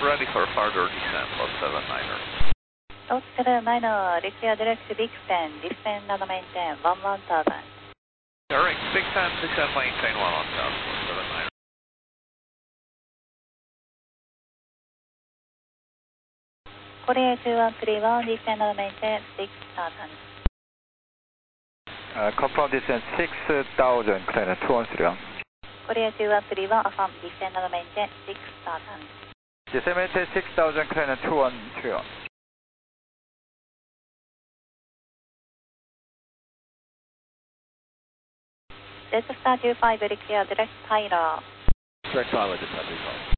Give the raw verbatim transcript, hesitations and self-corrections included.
ready for further descent, load seven niner. ロースセブンマイナー、リクエアディレクトビクセン、ディスセンなどメインテン、ワンワンターバン。 Correct, big ten, descend maintain one on top, load seven niner. コリエツーワンスリーワン、ディスセンなどメインテン、シックスターバン。 Uh, confirm descent six thousand, clear two one three one. コリエツーワンスリーワン、アファーム、ディスセンなどメインテン、シックスターバン。 Descent maintain six thousand, clear two one three one. Delta Star two five, require direct Tyler. Direct Tyler, descend recall.